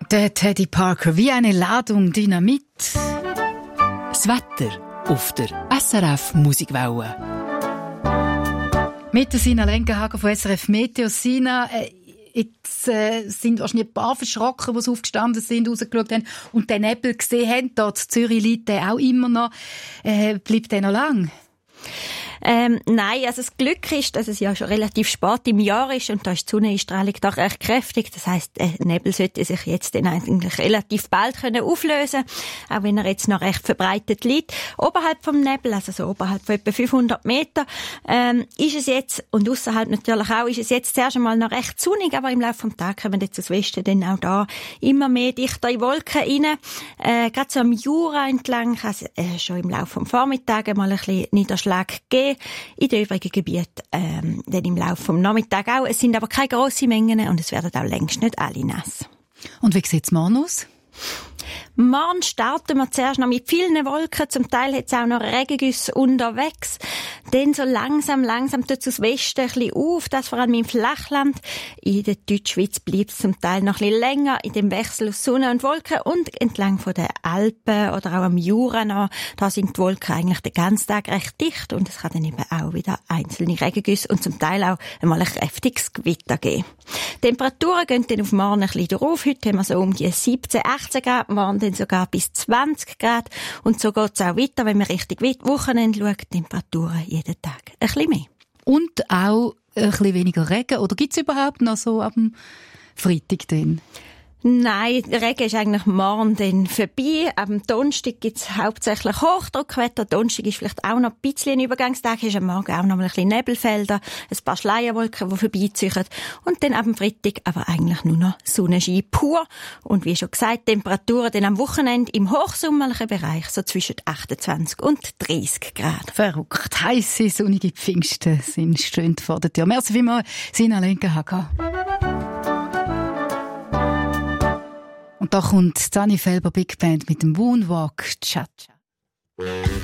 Der Teddy Parker, wie eine Ladung Dynamit. Das Wetter auf der SRF Musikwelle. Mit der Sina Lenkenhager von SRF Meteo. Sina, jetzt sind wahrscheinlich ein paar verschrocken, die aufgestanden sind, rausgeschaut haben und den Nebel gesehen haben. Dort in Zürich liegt der auch immer noch. Bleibt der noch lang? Nein, also das Glück ist, dass es ja schon relativ spät im Jahr ist und da ist die Sonneneinstrahlung doch recht kräftig. Das heisst, der Nebel sollte sich jetzt dann eigentlich relativ bald auflösen können, auch wenn er jetzt noch recht verbreitet liegt. Oberhalb vom Nebel, also so oberhalb von etwa 500 Meter, ist es jetzt, und ausserhalb natürlich auch, ist es jetzt zuerst einmal noch recht sonnig, aber im Laufe des Tages kommen jetzt aus Westen dann auch da immer mehr dichtere Wolken rein. Gerade so am Jura entlang kann es schon im Laufe des Vormittags mal ein bisschen Niederschlag geben. In den übrigen Gebieten dann im Laufe des Nachmittags auch. Es sind aber keine grossen Mengen und es werden auch längst nicht alle nass. Und wie sieht es morgen aus? Morgen starten wir zuerst noch mit vielen Wolken. Zum Teil hat es auch noch Regengüsse unterwegs. Dann so langsam tut es aus Westen ein bisschen auf, das vor allem im Flachland. In der Deutschschweiz bleibt es zum Teil noch ein bisschen länger in dem Wechsel aus Sonne und Wolken. Und entlang von den Alpen oder auch am Jura noch, da sind die Wolken eigentlich den ganzen Tag recht dicht. Und es kann dann eben auch wieder einzelne Regengüsse und zum Teil auch einmal ein kräftiges Gewitter geben. Die Temperaturen gehen dann auf morgen ein bisschen drauf. Heute haben wir so um die 17, 18 Grad, morgen dann sogar bis 20 Grad. Und so geht es auch weiter, wenn man richtig Wochenende schaut, Temperaturen jeden Tag ein bisschen mehr. Und auch ein bisschen weniger Regen? Oder gibt es überhaupt noch so ab dem Freitag denn? Nein, der Regen ist eigentlich morgen dann vorbei. Am Donnerstag gibt es hauptsächlich Hochdruckwetter. Donnerstag ist vielleicht auch noch ein bisschen ein Übergangstag. Ist am Morgen auch noch mal ein bisschen Nebelfelder, ein paar Schleierwolken, die vorbeiziehen. Und dann ab dem Freitag aber eigentlich nur noch Sonnenschein pur. Und wie schon gesagt, Temperaturen dann am Wochenende im hochsommerlichen Bereich so zwischen 28 und 30 Grad. Verrückt. Heisse, sonnige Pfingsten sind schön vor der Tür. Merci vielmals, Sina Lenkenhager. Und da kommt Dani Felber Big Band mit dem Moonwalk Cha-Cha.